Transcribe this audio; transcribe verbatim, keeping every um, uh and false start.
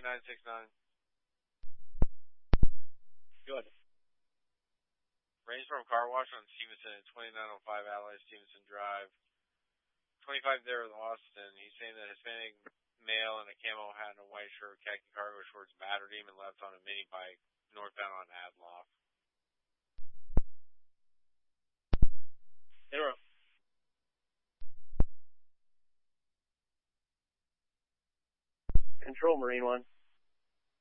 two nine six nine. Good. Rainstorm Car Wash on Stevenson at twenty-nine oh five Allied Stevenson Drive. twenty-five there with Austin. He's saying that Hispanic male in a camo hat and a white shirt, khaki cargo shorts battered him and left on a mini bike northbound on Adloff. Interrupt. Control, Marine one.